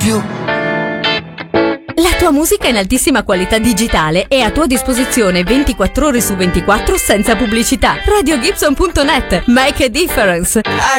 più. La tua musica in altissima qualità digitale è a tua disposizione 24 ore su 24 senza pubblicità. RadioGibson.net. Make a difference. I